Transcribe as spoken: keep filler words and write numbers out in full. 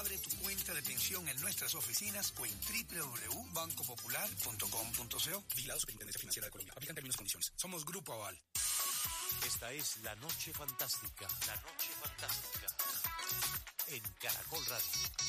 Abre tu cuenta de pensión en nuestras oficinas o en doble u doble u doble u punto banco popular punto com punto co. Vigilado Superintendencia Financiera de Colombia. Aplican términos y condiciones. Somos Grupo Aval. Esta es La Noche Fantástica. La Noche Fantástica. En Caracol Radio.